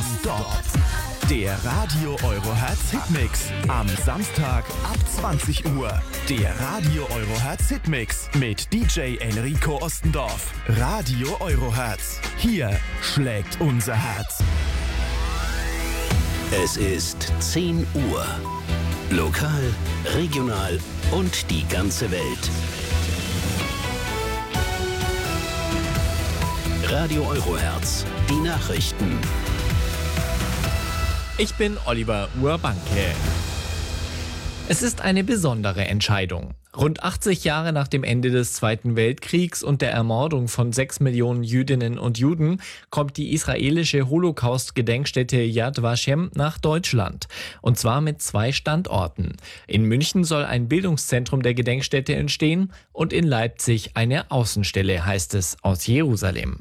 Non-Stop. Der Radio Eurohertz Hitmix am Samstag ab 20 Uhr. Der Radio Eurohertz Hitmix mit DJ Enrico Ostendorf. Radio Eurohertz. Hier schlägt unser Herz. Es ist 10 Uhr. Lokal, regional und die ganze Welt. Radio Eurohertz. Die Nachrichten. Ich bin Oliver Urbanke. Es ist eine besondere Entscheidung. Rund 80 Jahre nach dem Ende des Zweiten Weltkriegs und der Ermordung von 6 Millionen Jüdinnen und Juden kommt die israelische Holocaust-Gedenkstätte Yad Vashem nach Deutschland. Und zwar mit 2 Standorten. In München soll ein Bildungszentrum der Gedenkstätte entstehen und in Leipzig eine Außenstelle, heißt es aus Jerusalem.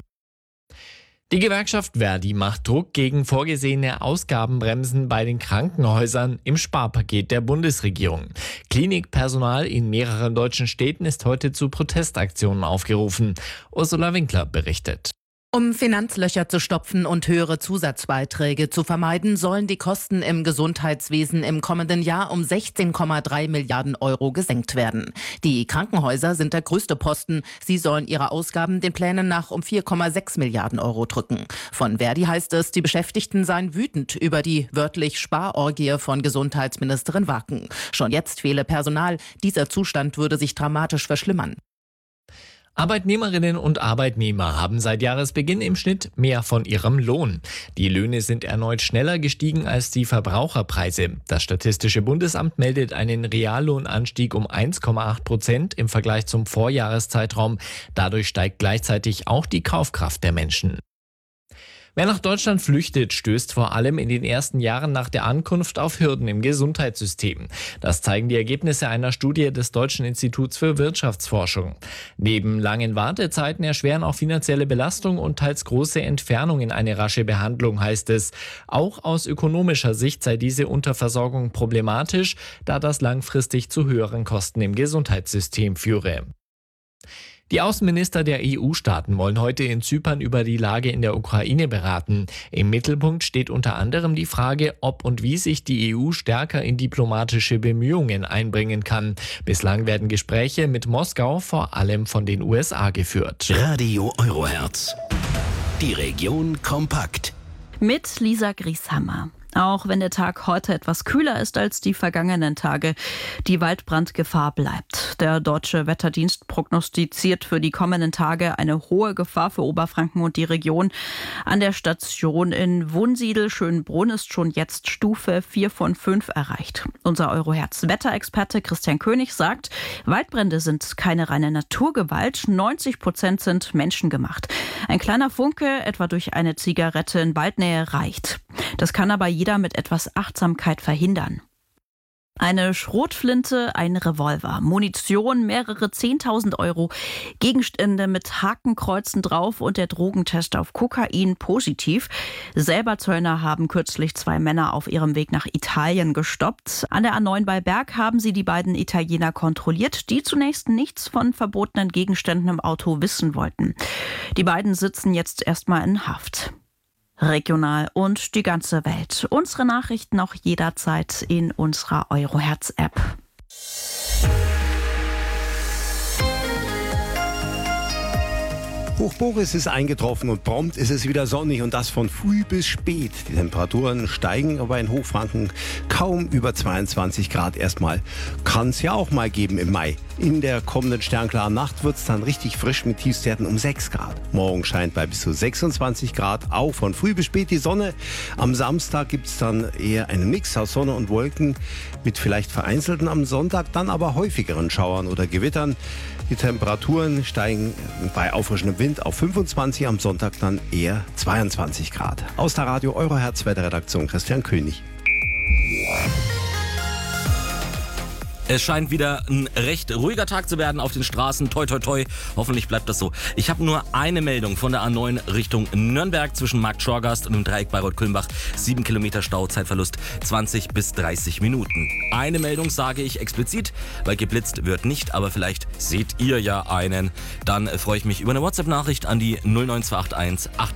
Die Gewerkschaft Verdi macht Druck gegen vorgesehene Ausgabenbremsen bei den Krankenhäusern im Sparpaket der Bundesregierung. Klinikpersonal in mehreren deutschen Städten ist heute zu Protestaktionen aufgerufen. Ursula Winkler berichtet. Um Finanzlöcher zu stopfen und höhere Zusatzbeiträge zu vermeiden, sollen die Kosten im Gesundheitswesen im kommenden Jahr um 16,3 Milliarden Euro gesenkt werden. Die Krankenhäuser sind der größte Posten. Sie sollen ihre Ausgaben den Plänen nach um 4,6 Milliarden Euro drücken. Von Verdi heißt es, die Beschäftigten seien wütend über die wörtlich Sparorgie von Gesundheitsministerin Wacken. Schon jetzt fehle Personal. Dieser Zustand würde sich dramatisch verschlimmern. Arbeitnehmerinnen und Arbeitnehmer haben seit Jahresbeginn im Schnitt mehr von ihrem Lohn. Die Löhne sind erneut schneller gestiegen als die Verbraucherpreise. Das Statistische Bundesamt meldet einen Reallohnanstieg um 1,8% im Vergleich zum Vorjahreszeitraum. Dadurch steigt gleichzeitig auch die Kaufkraft der Menschen. Wer nach Deutschland flüchtet, stößt vor allem in den ersten Jahren nach der Ankunft auf Hürden im Gesundheitssystem. Das zeigen die Ergebnisse einer Studie des Deutschen Instituts für Wirtschaftsforschung. Neben langen Wartezeiten erschweren auch finanzielle Belastung und teils große Entfernungen eine rasche Behandlung, heißt es. Auch aus ökonomischer Sicht sei diese Unterversorgung problematisch, da das langfristig zu höheren Kosten im Gesundheitssystem führe. Die Außenminister der EU-Staaten wollen heute in Zypern über die Lage in der Ukraine beraten. Im Mittelpunkt steht unter anderem die Frage, ob und wie sich die EU stärker in diplomatische Bemühungen einbringen kann. Bislang werden Gespräche mit Moskau vor allem von den USA geführt. Radio Eurohertz. Die Region kompakt. Mit Lisa Grieshammer. Auch wenn der Tag heute etwas kühler ist als die vergangenen Tage, die Waldbrandgefahr bleibt. Der Deutsche Wetterdienst prognostiziert für die kommenden Tage eine hohe Gefahr für Oberfranken und die Region. An der Station in Wunsiedel-Schönbrunn ist schon jetzt Stufe 4 von 5 erreicht. Unser Eurohertz-Wetterexperte Christian König sagt, Waldbrände sind keine reine Naturgewalt, 90% sind menschengemacht. Ein kleiner Funke, etwa durch eine Zigarette in Waldnähe, reicht. Das kann aber jeder mit etwas Achtsamkeit verhindern. Eine Schrotflinte, ein Revolver, Munition, mehrere 10.000 Euro, Gegenstände mit Hakenkreuzen drauf und der Drogentest auf Kokain positiv. Säberzöllner haben kürzlich 2 Männer auf ihrem Weg nach Italien gestoppt. An der A9 bei Berg haben sie die beiden Italiener kontrolliert, die zunächst nichts von verbotenen Gegenständen im Auto wissen wollten. Die beiden sitzen jetzt erstmal in Haft. Regional und die ganze Welt. Unsere Nachrichten auch jederzeit in unserer Eurohertz-App. Hoch Boris ist eingetroffen und prompt ist es wieder sonnig und das von früh bis spät. Die Temperaturen steigen aber in Hochfranken kaum über 22 Grad erstmal. Kann es ja auch mal geben im Mai. In der kommenden sternklaren Nacht wird es dann richtig frisch mit Tiefstwerten um 6 Grad. Morgen scheint bei bis zu 26 Grad auch von früh bis spät die Sonne. Am Samstag gibt es dann eher einen Mix aus Sonne und Wolken mit vielleicht vereinzelten am Sonntag, dann aber häufigeren Schauern oder Gewittern. Die Temperaturen steigen bei auffrischendem Wind auf 25, am Sonntag dann eher 22 Grad. Aus der Radio Eurohertz Wetterredaktion Christian König. Es scheint wieder ein recht ruhiger Tag zu werden auf den Straßen. Toi, toi, toi. Hoffentlich bleibt das so. Ich habe nur eine Meldung von der A9 Richtung Nürnberg zwischen Markt Schorgast und dem Dreieck Bayreuth-Kulmbach. 7 Kilometer Stau, Zeitverlust 20 bis 30 Minuten. Eine Meldung sage ich explizit, weil geblitzt wird nicht, aber vielleicht seht ihr ja einen. Dann freue ich mich über eine WhatsApp-Nachricht an die 09281